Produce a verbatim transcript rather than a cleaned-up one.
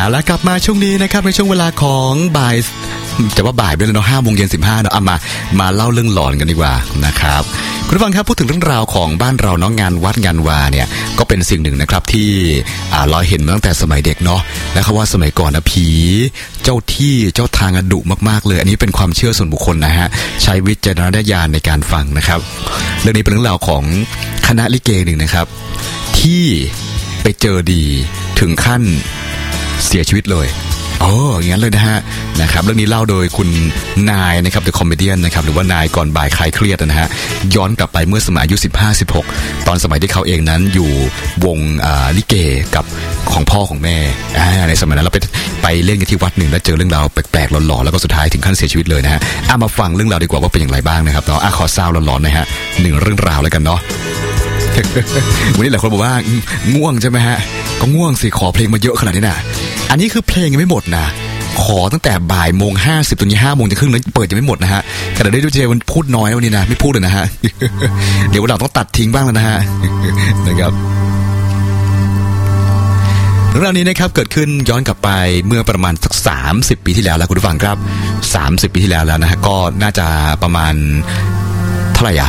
แล้วกลับมาช่วงนี้นะครับในช่วงเวลาของบ่ายแต่ว่าบ่ายไปแล้วเนาะห้าโมงเย็นสิบห้าเนาะเอามามาเล่าเรื่องหลอนกันดีกว่านะครับคุณผู้ฟังครับพูดถึงเรื่องราวของบ้านเราเนาะงานวัดงานวาเนี่ยก็เป็นสิ่งหนึ่งนะครับที่อ่าเราเห็นมาตั้งแต่สมัยเด็กเนาะและเขาว่าสมัยก่อนนะผีเจ้าที่เจ้าทางดุมากๆเลยอันนี้เป็นความเชื่อส่วนบุคคลนะฮะใช้วิจารณญาณในการฟังนะครับเรื่องนี้เป็นเรื่องราวของคณะลิเกหนึ่งนะครับที่ไปเจอดีถึงขั้นเสียชีวิตเลยโอ้อย่างนั้นเลยนะฮะนะครับเรื่องนี้เล่าโดยคุณนายนะครับ The Comedian นะครับหรือว่านายก่อนบ่ายคลายเครียดนะฮะย้อนกลับไปเมื่อสมัยอายุสิบห้า สิบหกตอนสมัยที่เขาเองนั้นอยู่วงอ่าลิเกกับของพ่อของแม่อ่าในสมัยนั้นเราไปไปเล่นกันที่วัดหนึ่งแล้วเจอเรื่องราวแปลกๆหลอนๆแล้วก็สุดท้ายถึงขั้นเสียชีวิตเลยนะฮะอ่ะมาฟังเรื่องราวดีกว่าว่าเป็นอย่างไรบ้างนะครับเนาะอ่ะขอซาวด์หลอนๆนะฮะหนึ่งเรื่องราวแล้วกันเนาะ วันนี้หลายคนบอกว่าง่วงใช่ไหมฮะก็ง่วงสิขอเพลงมาเยอะขนาดนี้นะอันนี้คือเพลงยังไม่หมดนะขอตั้งแต่บ่ายโมงห้าสิบตอนนี้ห้าโมงจะครึ่งแล้วเปิดยังไม่หมดนะฮะแต่เดี๋ยวได้ดูเจมันพูดน้อยวันนี้นะไม่พูดเลยนะฮะ เดี๋ยวเราต้องตัดทิ้งบ้างแล้วนะฮะ นะครับเรื่องราวนี้นะครับเกิดขึ้นย้อนกลับไปเมื่อประมาณสักสามสิบปีที่แล้วแล้วคุณผู้ฟังครับสามสิบปีที่แล้วแล้วนะฮะก็น่าจะประมาณเท่าไหร่อ่ะ